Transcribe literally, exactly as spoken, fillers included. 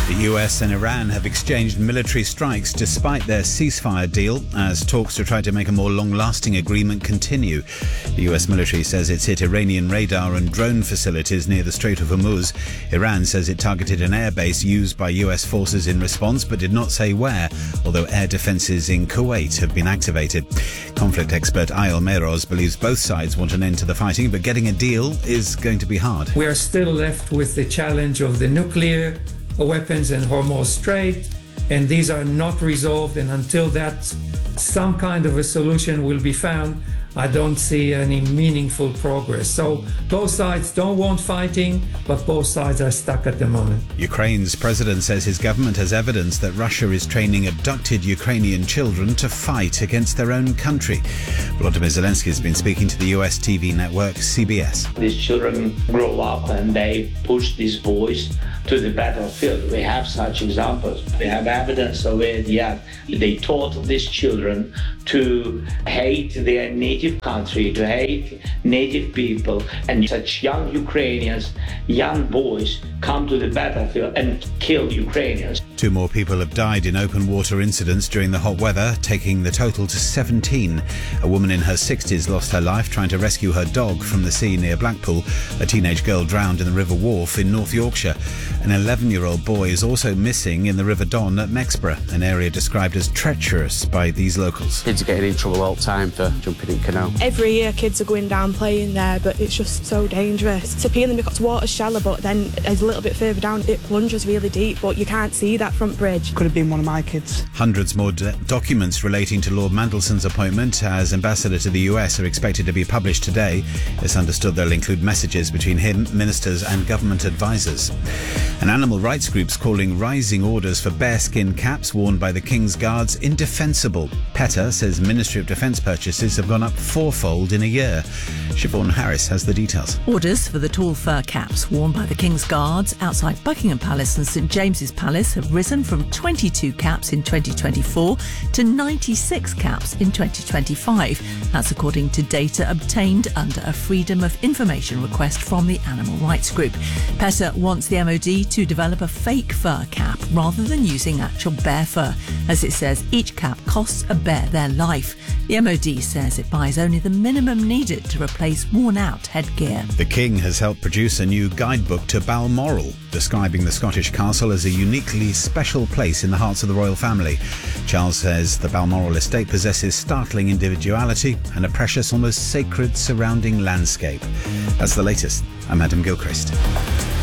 The U S and Iran have exchanged military strikes despite their ceasefire deal as talks to try to make a more long-lasting agreement continue. The U S military says it's hit Iranian radar and drone facilities near the Strait of Hormuz. Iran says it targeted an airbase used by U S forces in response but did not say where, although air defences in Kuwait have been activated. Conflict expert Ayel Meroz believes both sides want an end to the fighting, but getting a deal is going to be hard. We are still left with the challenge of the nuclear weapons in Hormuz Strait, and these are not resolved, and until that some kind of a solution will be found, I don't see any meaningful progress. So both sides don't want fighting, but both sides are stuck at the moment. Ukraine's president says his government has evidence that Russia is training abducted Ukrainian children to fight against their own country. Volodymyr Zelensky has been speaking to the U S T V network C B S. These children grow up and they push these boys to the battlefield. We have such examples. We have evidence of it, yeah. They taught these children to hate their native country, to hate native people, and such young Ukrainians, young boys, come to the battlefield and kill Ukrainians. Two more people have died in open water incidents during the hot weather, taking the total to seventeen. A woman in her sixties lost her life trying to rescue her dog from the sea near Blackpool. A teenage girl drowned in the River Wharfe in North Yorkshire. An eleven-year-old boy is also missing in the River Don at Mexborough, an area described as treacherous by these locals. Kids are getting in trouble all the time for jumping in canal. Every year kids are going down playing there, but it's just so dangerous. To peel them because the water's shallow, but then a little bit further down it plunges really deep, but you can't see that front bridge. Could have been one of my kids. Hundreds more d- documents relating to Lord Mandelson's appointment as ambassador to the U S are expected to be published today. It's understood they'll include messages between him, ministers and government advisors. And animal rights groups calling rising orders for bearskin caps worn by the King's Guards indefensible. PETA says Ministry of Defence purchases have gone up fourfold in a year. Siobhan Harris has the details. Orders for the tall fur caps worn by the King's Guards outside Buckingham Palace and St James's Palace have risen from twenty-two caps in twenty twenty-four to ninety-six caps in twenty twenty-five. That's according to data obtained under a Freedom of Information request from the animal rights group. PETA wants the M O D to develop a fake fur cap rather than using actual bear fur. As it says, each cap costs a bear their life. The M O D says it buys only the minimum needed to replace worn-out headgear. The King has helped produce a new guidebook to Balmoral, describing the Scottish castle as a uniquely special place in the hearts of the royal family. Charles says the Balmoral estate possesses startling individuality and a precious, almost sacred surrounding landscape. That's the latest. I'm Adam Gilchrist.